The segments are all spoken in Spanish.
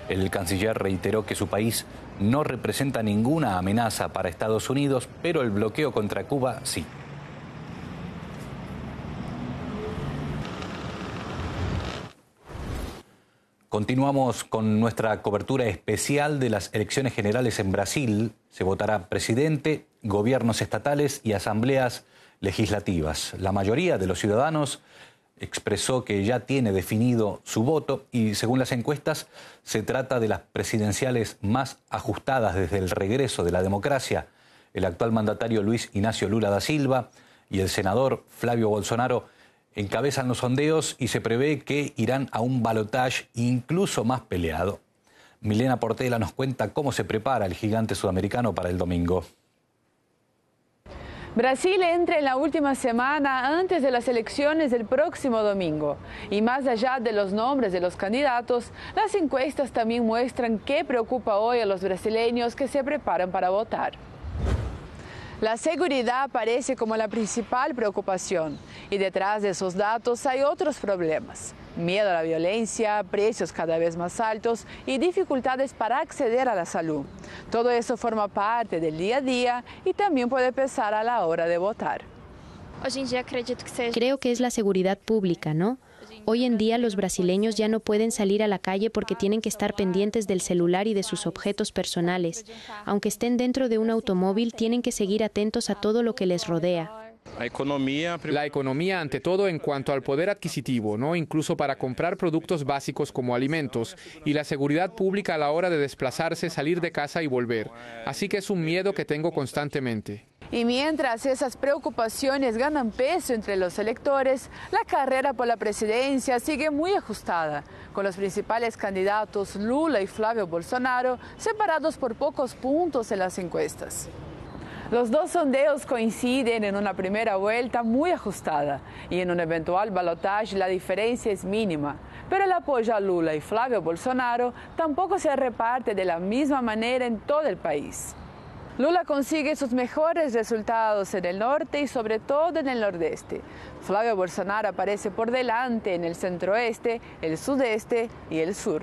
El canciller reiteró que su país no representa ninguna amenaza para Estados Unidos, pero el bloqueo contra Cuba sí. Continuamos con nuestra cobertura especial de las elecciones generales en Brasil. Se votará presidente, gobiernos estatales y asambleas legislativas. La mayoría de los ciudadanos expresó que ya tiene definido su voto y, según las encuestas, se trata de las presidenciales más ajustadas desde el regreso de la democracia. El actual mandatario Luis Inácio Lula da Silva y el senador Flávio Bolsonaro encabezan los sondeos y se prevé que irán a un balotaje incluso más peleado. Milena Portela nos cuenta cómo se prepara el gigante sudamericano para el domingo. Brasil entra en la última semana antes de las elecciones del próximo domingo. Y más allá de los nombres de los candidatos, las encuestas también muestran qué preocupa hoy a los brasileños que se preparan para votar. La seguridad aparece como la principal preocupación y detrás de esos datos hay otros problemas. Miedo a la violencia, precios cada vez más altos y dificultades para acceder a la salud. Todo eso forma parte del día a día y también puede pesar a la hora de votar. Creo que es la seguridad pública, ¿no? Hoy en día los brasileños ya no pueden salir a la calle porque tienen que estar pendientes del celular y de sus objetos personales. Aunque estén dentro de un automóvil, tienen que seguir atentos a todo lo que les rodea. La economía ante todo en cuanto al poder adquisitivo, ¿no? Incluso para comprar productos básicos como alimentos, y la seguridad pública a la hora de desplazarse, salir de casa y volver. Así que es un miedo que tengo constantemente. Y mientras esas preocupaciones ganan peso entre los electores, la carrera por la presidencia sigue muy ajustada, con los principales candidatos Lula y Flávio Bolsonaro separados por pocos puntos en las encuestas. Los dos sondeos coinciden en una primera vuelta muy ajustada y en un eventual balotaje la diferencia es mínima. Pero el apoyo a Lula y Flávio Bolsonaro tampoco se reparte de la misma manera en todo el país. Lula consigue sus mejores resultados en el norte y sobre todo en el nordeste. Flávio Bolsonaro aparece por delante en el centro-oeste, el sudeste y el sur.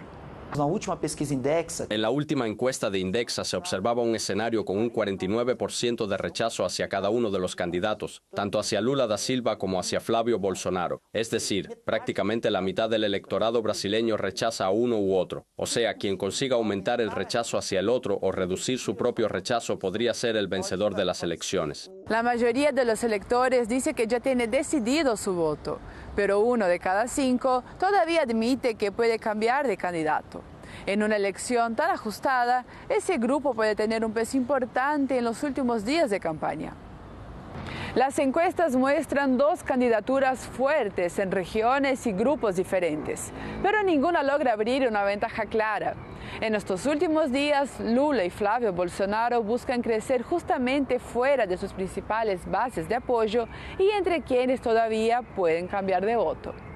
En la última encuesta de Indexa se observaba un escenario con un 49% de rechazo hacia cada uno de los candidatos, tanto hacia Lula da Silva como hacia Flávio Bolsonaro. Es decir, prácticamente la mitad del electorado brasileño rechaza a uno u otro. O sea, quien consiga aumentar el rechazo hacia el otro o reducir su propio rechazo podría ser el vencedor de las elecciones. La mayoría de los electores dice que ya tiene decidido su voto, pero 1 de cada 5 todavía admite que puede cambiar de candidato. En una elección tan ajustada, ese grupo puede tener un peso importante en los últimos días de campaña. Las encuestas muestran dos candidaturas fuertes en regiones y grupos diferentes, pero ninguna logra abrir una ventaja clara. En estos últimos días, Lula y Flávio Bolsonaro buscan crecer justamente fuera de sus principales bases de apoyo y entre quienes todavía pueden cambiar de voto.